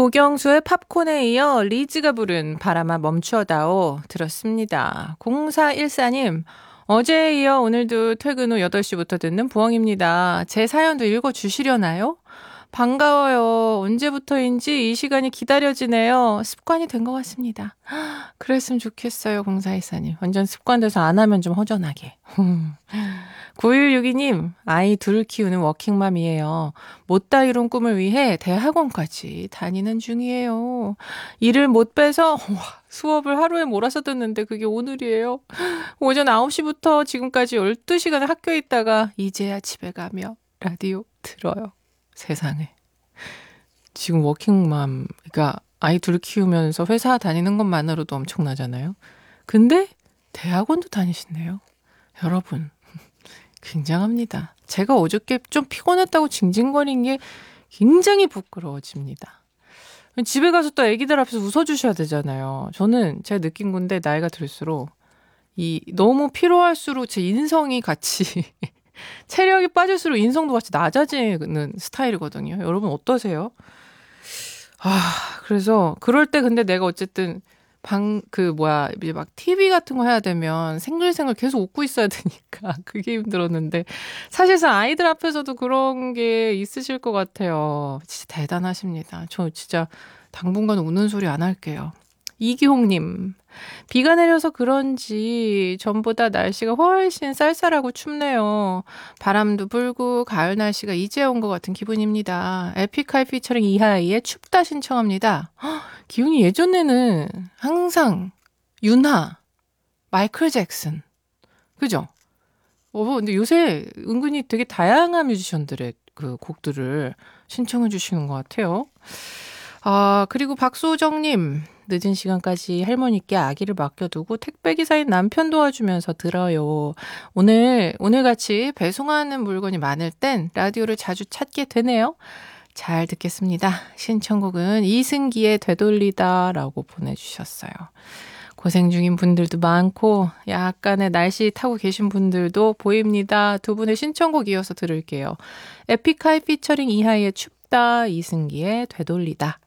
고경수의 팝콘에 이어 리즈가 부른 바람아 멈추어다오 들었습니다. 0414님, 어제에 이어 오늘도 퇴근 후 8시부터 듣는 부엉입니다. 제 사연도 읽어주시려나요? 반가워요. 언제부터인지 이 시간이 기다려지네요. 습관이 된 것 같습니다. 그랬으면 좋겠어요, 0414님. 완전 습관돼서 안 하면 좀 허전하게. 9162님, 아이 둘 키우는 워킹맘이에요. 못다 이룬 꿈을 위해 대학원까지 다니는 중이에요. 일을 못 빼서 수업을 하루에 몰아서 듣는데 그게 오늘이에요. 오전 9시부터 지금까지 12시간을 학교에 있다가 이제야 집에 가며 라디오 들어요. 세상에. 지금 워킹맘, 그러니까 아이 둘 키우면서 회사 다니는 것만으로도 엄청나잖아요. 근데 대학원도 다니신대요. 여러분. 굉장합니다. 제가 어저께 좀 피곤했다고 징징거린 게 굉장히 부끄러워집니다. 집에 가서 또 애기들 앞에서 웃어주셔야 되잖아요. 저는 제가 느낀 건데 나이가 들수록 너무 피로할수록 제 인성이 같이 체력이 빠질수록 인성도 같이 낮아지는 스타일이거든요. 여러분 어떠세요? 그래서 그럴 때 근데 내가 어쨌든 이제 막 TV 같은 거 해야 되면 생글생글 계속 웃고 있어야 되니까 그게 힘들었는데 사실상 아이들 앞에서도 그런 게 있으실 것 같아요. 진짜 대단하십니다. 저 진짜 당분간 우는 소리 안 할게요. 이기홍님, 비가 내려서 그런지 전보다 날씨가 훨씬 쌀쌀하고 춥네요. 바람도 불고 가을 날씨가 이제 온 것 같은 기분입니다. 에픽하이 피처링 이하이의 춥다 신청합니다. 기훈이 예전에는 항상 윤하, 마이클 잭슨, 그죠? 근데 요새 은근히 되게 다양한 뮤지션들의 그 곡들을 신청해 주시는 것 같아요. 그리고 박소정님, 늦은 시간까지 할머니께 아기를 맡겨두고 택배기사인 남편 도와주면서 들어요. 오늘같이 배송하는 물건이 많을 땐 라디오를 자주 찾게 되네요. 잘 듣겠습니다. 신청곡은 이승기의 되돌리다 라고 보내주셨어요. 고생 중인 분들도 많고 약간의 날씨 타고 계신 분들도 보입니다. 두 분의 신청곡 이어서 들을게요. 에픽하이 피처링 이하이의 춥다, 이승기의 되돌리다.